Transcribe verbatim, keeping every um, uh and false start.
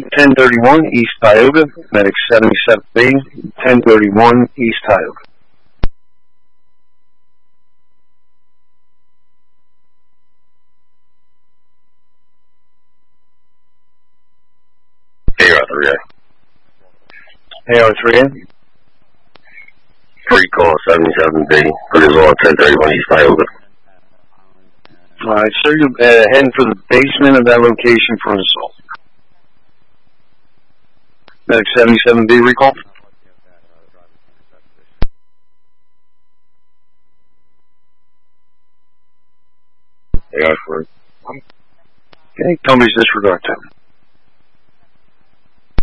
ten thirty-one East Tioga, Medic seventy-seven B, ten thirty-one East Tioga. A R three A. A R three A. Pre-call seventy-seven B, put us on ten thirty-one East Tioga. Alright, sir, you're uh, heading for the basement of that location for an assault. Medic seventy-seven B recall. A R three. Okay, company's disregard time.